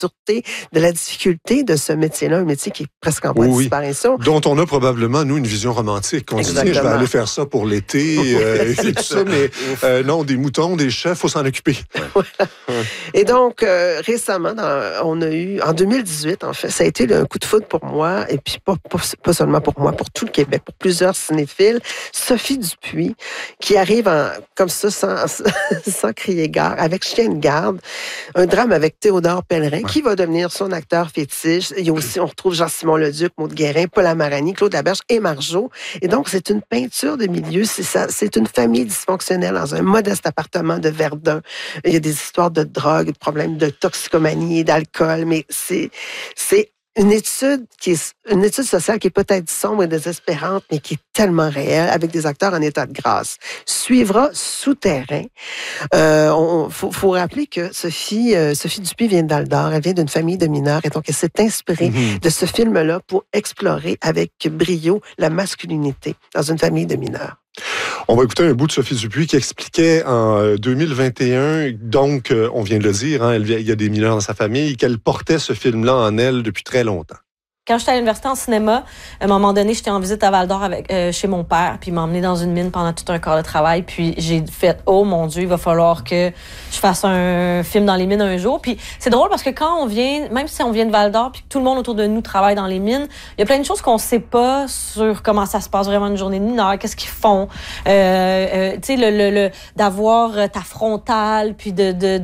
dureté, de la difficulté de ce métier-là, un métier qui est presque en voie de disparition. Dont on a probablement, nous, une vision romantique. On se dit, je vais aller faire ça pour l'été, et tout ça, mais non, des moutons, des chefs, il faut s'en occuper. Voilà. Et donc, récemment, on a eu, en 2018, en fait, ça a été un coup de foudre pour moi, et puis pas seulement pour moi, pour tout le Québec, pour plusieurs cinéphiles. Sophie Dupuis, qui arrive comme ça, sans crier gare, avec Chien de garde, un drame avec Théodore Pellerin, qui va devenir son acteur fétiche. Il y a aussi, on retrouve Jean-Simon Leduc, Maud Guérin, Paul Amarani, Claude Laberge et Marjo. Et donc, c'est une peinture de milieu. C'est une famille dysfonctionnelle dans un modeste appartement de Verdun. Il y a des histoires de drogue, de problèmes de toxicomanie et d'alcool, mais c'est une étude sociale qui est peut-être sombre et désespérante, mais qui est tellement réelle, avec des acteurs en état de grâce. Suivra Souterrain. Faut rappeler que Sophie Dupuis vient d'Aldor, elle vient d'une famille de mineurs, et donc elle s'est inspirée de ce film-là pour explorer avec brio la masculinité dans une famille de mineurs. On va écouter un bout de Sophie Dupuis qui expliquait en 2021, donc, on vient de le dire, hein, il y a des mineurs dans sa famille, qu'elle portait ce film-là en elle depuis très longtemps. Quand j'étais à l'université en cinéma, à un moment donné, j'étais en visite à Val-d'Or chez mon père, puis il m'a emmené dans une mine pendant tout un quart de travail, puis j'ai fait « Oh mon Dieu, il va falloir que je fasse un film dans les mines un jour ». Puis c'est drôle parce que quand on vient, même si on vient de Val-d'Or, puis que tout le monde autour de nous travaille dans les mines, il y a plein de choses qu'on sait pas sur comment ça se passe vraiment une journée de mineur, qu'est-ce qu'ils font. Tu sais, d'avoir ta frontale, puis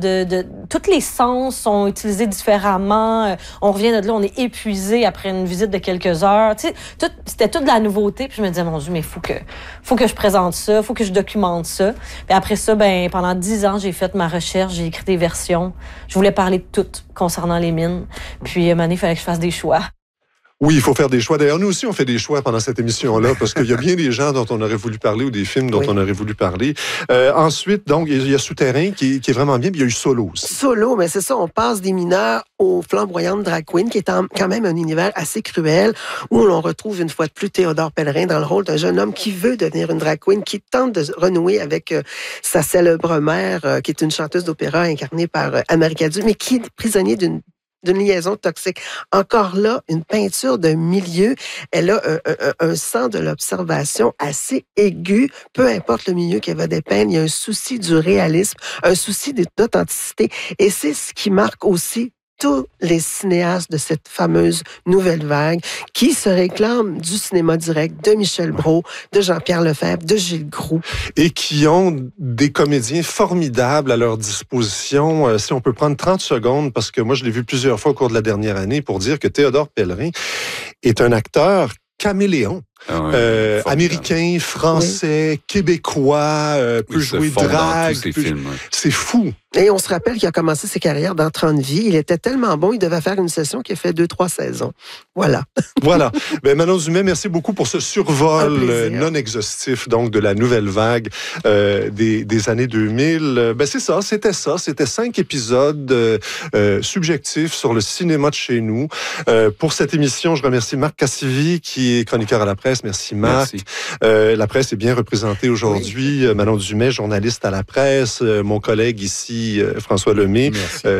tous les sens sont utilisés différemment. On revient de là, on est épuisé après une visite de quelques heures. Tu sais, c'était toute de la nouveauté. Puis je me disais, mon Dieu, mais faut que je présente ça, faut que je documente ça. Puis après ça, pendant 10 ans, j'ai fait ma recherche, j'ai écrit des versions. Je voulais parler de tout concernant les mines. Puis à un moment donné, il fallait que je fasse des choix. Oui, il faut faire des choix. D'ailleurs, nous aussi, on fait des choix pendant cette émission-là, parce qu'il y a bien des gens dont on aurait voulu parler ou des films dont on aurait voulu parler. Ensuite, donc, il y a Souterrain qui est vraiment bien, puis il y a eu Solo aussi. Solo, mais c'est ça, on passe des mineurs aux flamboyantes drag queens, qui est quand même un univers assez cruel, où l'on retrouve une fois de plus Théodore Pellerin dans le rôle d'un jeune homme qui veut devenir une drag queen, qui tente de renouer avec sa célèbre mère, qui est une chanteuse d'opéra incarnée par America Cadu, mais qui est prisonnier d'une liaison toxique. Encore là, une peinture d'un milieu, elle a un sens de l'observation assez aigu, peu importe le milieu qu'elle va dépeindre, il y a un souci du réalisme, un souci d'authenticité, et c'est ce qui marque aussi tous les cinéastes de cette fameuse nouvelle vague qui se réclament du cinéma direct de Michel Brault, de Jean-Pierre Lefebvre, de Gilles Groux. Et qui ont des comédiens formidables à leur disposition. Si on peut prendre 30 secondes, parce que moi, je l'ai vu plusieurs fois au cours de la dernière année, pour dire que Théodore Pellerin est un acteur caméléon. Américain, français, québécois, peut jouer drague. C'est fou. Et on se rappelle qu'il a commencé ses carrières dans 30 vies. Il était tellement bon, il devait faire une session qui a fait 2-3 saisons. Voilà. Voilà. Manon Dumais, merci beaucoup pour ce survol non exhaustif donc de la nouvelle vague des années 2000. C'est ça. C'était 5 épisodes subjectifs sur le cinéma de chez nous. Pour cette émission, je remercie Marc Cassivi, qui est chroniqueur à la presse. Merci Marc. Merci. La presse est bien représentée aujourd'hui. Oui. Manon Dumais, journaliste à la presse. Mon collègue ici, François Lemay,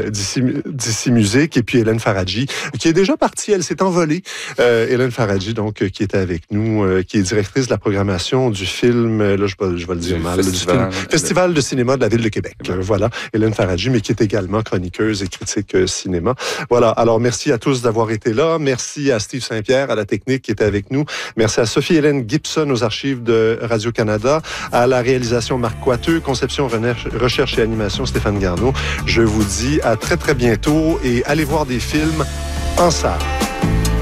d'ici Musique, et puis Hélène Faradji, qui est déjà partie, elle s'est envolée. Hélène Faradji, donc, qui était avec nous, qui est directrice de la programmation du film, là, je vais le dire mal, du Festival de cinéma de la Ville de Québec. Voilà, Hélène Faradji, mais qui est également chroniqueuse et critique cinéma. Voilà, alors merci à tous d'avoir été là. Merci à Steve Saint-Pierre, à la technique, qui était avec nous. Merci à Sophie-Hélène Gibson, aux archives de Radio-Canada, à la réalisation Marc Coiteux, conception, recherche et animation Stéphane Garneau. Je vous dis à très, très bientôt et allez voir des films en salle.